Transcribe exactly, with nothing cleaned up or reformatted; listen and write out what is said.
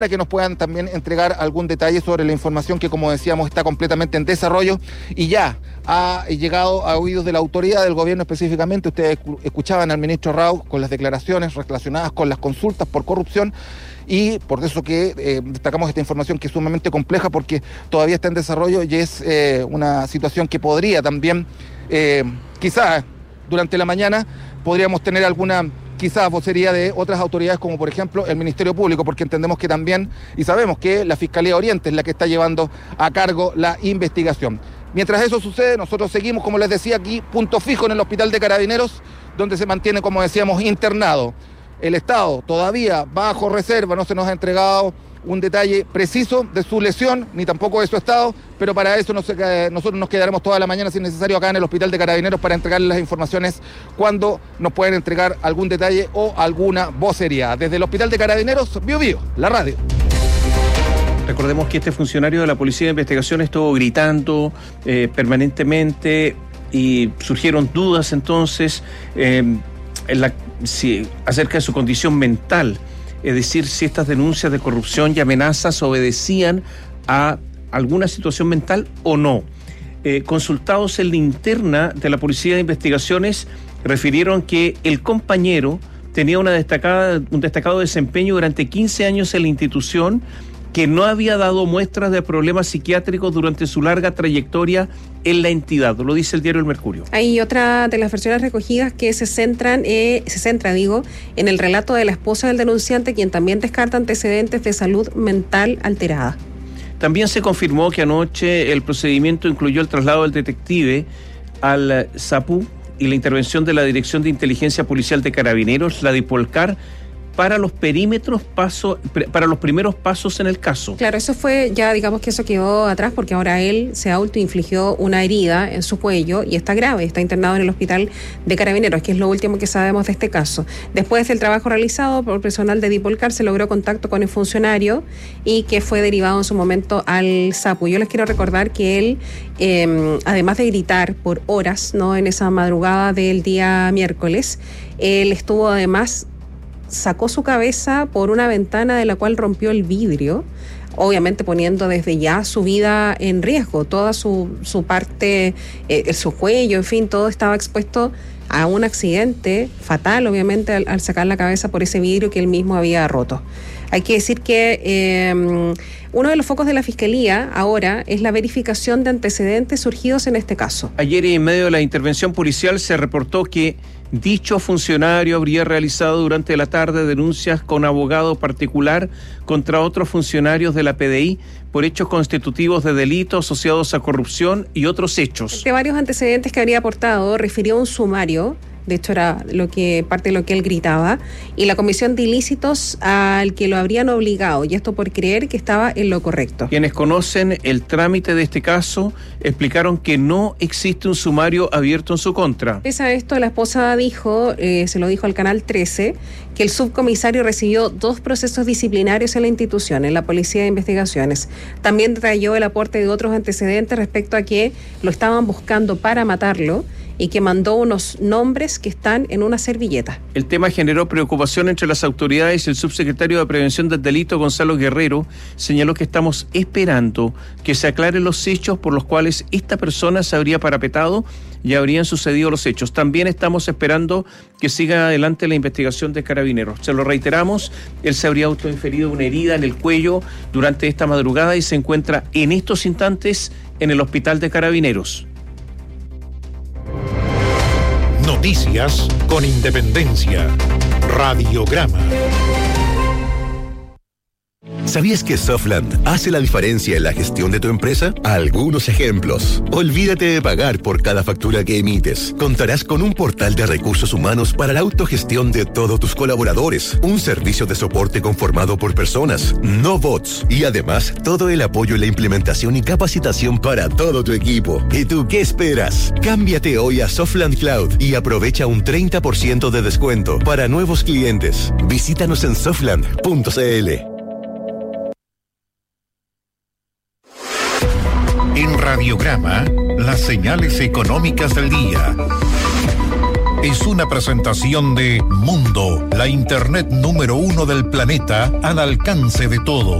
para que nos puedan también entregar algún detalle sobre la información que, como decíamos, está completamente en desarrollo y ya ha llegado a oídos de la autoridad del gobierno específicamente. Ustedes escuchaban al ministro Rau con las declaraciones relacionadas con las consultas por corrupción y por eso que eh, destacamos esta información que es sumamente compleja porque todavía está en desarrollo y es eh, una situación que podría también, eh, quizás durante la mañana, podríamos tener alguna quizás vocería de otras autoridades como por ejemplo el Ministerio Público, porque entendemos que también, y sabemos que la Fiscalía Oriente es la que está llevando a cargo la investigación. Mientras eso sucede, nosotros seguimos, como les decía aquí, punto fijo en el Hospital de Carabineros, donde se mantiene, como decíamos, internado. El Estado todavía bajo reserva, no se nos ha entregado un detalle preciso de su lesión, ni tampoco de su estado, pero para eso no se, nosotros nos quedaremos toda la mañana, si es necesario, acá en el Hospital de Carabineros para entregarles las informaciones cuando nos pueden entregar algún detalle o alguna vocería. Desde el Hospital de Carabineros, Bio Bio, la radio. Recordemos que este funcionario de la Policía de Investigación estuvo gritando eh, permanentemente y surgieron dudas entonces eh, en la, si, acerca de su condición mental. Es decir, si estas denuncias de corrupción y amenazas obedecían a alguna situación mental o no. Eh, consultados en la interna de la Policía de Investigaciones, refirieron que el compañero tenía una destacada, un destacado desempeño durante quince años en la institución, que no había dado muestras de problemas psiquiátricos durante su larga trayectoria en la entidad, lo dice el diario El Mercurio. Hay otra de las versiones recogidas que se centran, eh, se centra, digo, en el relato de la esposa del denunciante, quien también descarta antecedentes de salud mental alterada. También se confirmó que anoche el procedimiento incluyó el traslado del detective al SAPU y la intervención de la Dirección de Inteligencia Policial de Carabineros, la DIPOLCAR, para los perímetros paso, para los primeros pasos en el caso. Claro, eso fue, ya digamos que eso quedó atrás porque ahora él se autoinfligió una herida en su cuello y está grave, está internado en el Hospital de Carabineros, que es lo último que sabemos de este caso. Después del trabajo realizado por personal de Dipolcar, se logró contacto con el funcionario y que fue derivado en su momento al SAPU. Yo les quiero recordar que él, eh, además de gritar por horas, ¿no?, en esa madrugada del día miércoles, él estuvo además sacó su cabeza por una ventana de la cual rompió el vidrio, obviamente poniendo desde ya su vida en riesgo, toda su, su parte, eh, su cuello, en fin, todo estaba expuesto a un accidente fatal, obviamente, al, al sacar la cabeza por ese vidrio que él mismo había roto. Hay que decir que eh, uno de los focos de la Fiscalía ahora es la verificación de antecedentes surgidos en este caso. Ayer, en medio de la intervención policial, se reportó que dicho funcionario habría realizado durante la tarde denuncias con abogado particular contra otros funcionarios de la P D I por hechos constitutivos de delitos asociados a corrupción y otros hechos. De varios antecedentes que habría aportado, refirió un sumario, de hecho era lo que parte de lo que él gritaba, y la comisión de ilícitos al que lo habrían obligado, y esto por creer que estaba en lo correcto. Quienes conocen el trámite de este caso explicaron que no existe un sumario abierto en su contra. Pese a esto, la esposa dijo, eh, se lo dijo al Canal trece, que el subcomisario recibió dos procesos disciplinarios en la institución, en la Policía de Investigaciones. También detalló el aporte de otros antecedentes respecto a que lo estaban buscando para matarlo y que mandó unos nombres que están en una servilleta. El tema generó preocupación entre las autoridades. El subsecretario de Prevención del Delito, Gonzalo Guerrero, señaló que estamos esperando que se aclaren los hechos por los cuales esta persona se habría parapetado y habrían sucedido los hechos. También estamos esperando que siga adelante la investigación de Carabineros. Se lo reiteramos, él se habría autoinferido una herida en el cuello durante esta madrugada y se encuentra en estos instantes en el Hospital de Carabineros. Noticias con Independencia. Radiograma. ¿Sabías que Softland hace la diferencia en la gestión de tu empresa? Algunos ejemplos. Olvídate de pagar por cada factura que emites. Contarás con un portal de recursos humanos para la autogestión de todos tus colaboradores. Un servicio de soporte conformado por personas, no bots. Y además, todo el apoyo en la implementación y capacitación para todo tu equipo. ¿Y tú qué esperas? Cámbiate hoy a Softland Cloud y aprovecha un treinta por ciento de descuento para nuevos clientes. Visítanos en softland punto c l. En Radiograma, las señales económicas del día. es una presentación de Mundo, la internet número uno del planeta al alcance de todos.